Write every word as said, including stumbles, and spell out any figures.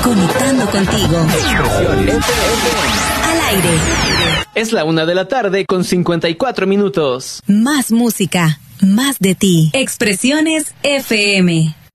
Conectando contigo. Al aire. Es la una de la tarde con cincuenta y cuatro minutos. Más música, más de ti. Expresiones F M.